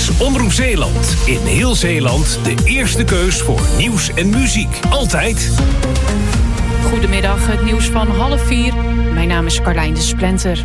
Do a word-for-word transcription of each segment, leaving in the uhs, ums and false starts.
is Omroep Zeeland. In heel Zeeland de eerste keus voor nieuws en muziek. Altijd. Goedemiddag, het nieuws van half vier. Mijn naam is Carlijn de Splenter.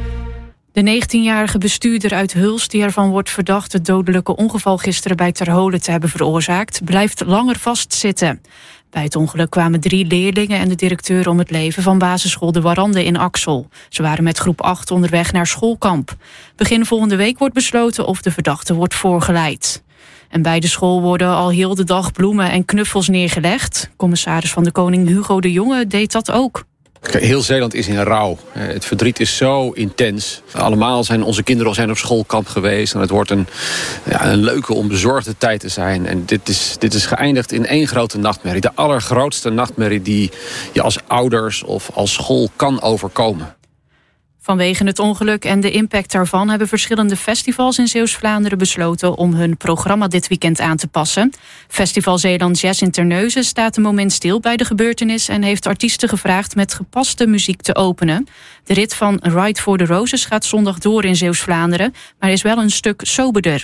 De negentienjarige bestuurder uit Hulst, die ervan wordt verdacht het dodelijke ongeval gisteren bij Ter Holen te hebben veroorzaakt, blijft langer vastzitten. Bij het ongeluk kwamen drie leerlingen en de directeur om het leven van basisschool De Warande in Axel. Ze waren met groep acht onderweg naar schoolkamp. Begin volgende week wordt besloten of de verdachte wordt voorgeleid. En bij de school worden al heel de dag bloemen en knuffels neergelegd. Commissaris van de Koning Hugo de Jonge deed dat ook. Heel Zeeland is in rouw. Het verdriet is zo intens. Allemaal zijn onze kinderen al zijn op schoolkamp geweest. En het wordt een, ja, een leuke, onbezorgde tijd te zijn. En dit is, dit is geëindigd in één grote nachtmerrie. De allergrootste nachtmerrie die je als ouders of als school kan overkomen. Vanwege het ongeluk en de impact daarvan hebben verschillende festivals in Zeeuws-Vlaanderen besloten om hun programma dit weekend aan te passen. Festival Zeeland Jazz in Terneuzen staat een moment stil bij de gebeurtenis en heeft artiesten gevraagd met gepaste muziek te openen. De rit van Ride for the Roses gaat zondag door in Zeeuws-Vlaanderen, maar is wel een stuk soberder.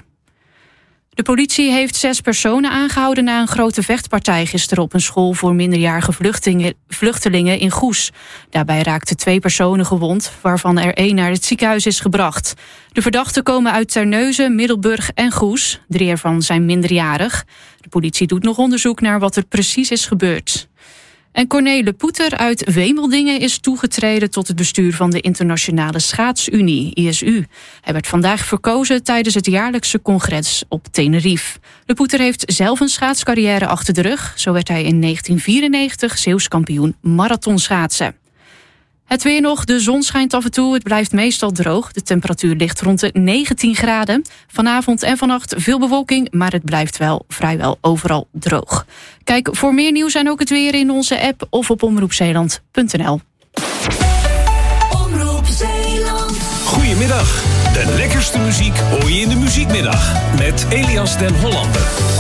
De politie heeft zes personen aangehouden na een grote vechtpartij gisteren op een school voor minderjarige vluchtelingen in Goes. Daarbij raakten twee personen gewond, waarvan er één naar het ziekenhuis is gebracht. De verdachten komen uit Terneuzen, Middelburg en Goes. Drie ervan zijn minderjarig. De politie doet nog onderzoek naar wat er precies is gebeurd. En Corné Le Poeter uit Wemeldingen is toegetreden tot het bestuur van de Internationale Schaatsunie, I S U. Hij werd vandaag verkozen tijdens het jaarlijkse congres op Tenerife. Le Poeter heeft zelf een schaatscarrière achter de rug. Zo werd hij in negentien vierennegentig Zeeuws kampioen marathonschaatsen. Het weer nog, de zon schijnt af en toe, het blijft meestal droog. De temperatuur ligt rond de negentien graden. Vanavond en vannacht veel bewolking, maar het blijft wel vrijwel overal droog. Kijk voor meer nieuws en ook het weer in onze app of op omroep zeeland punt n l. Omroep Zeeland. Goedemiddag, de lekkerste muziek hoor je in de muziekmiddag met Elias den Hollander.